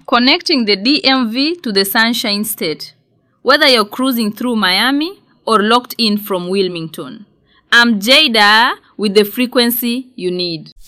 Connecting the DMV to the Sunshine State, whether you're cruising through Miami or locked in from Wilmington. I'm Jada with the frequency you need.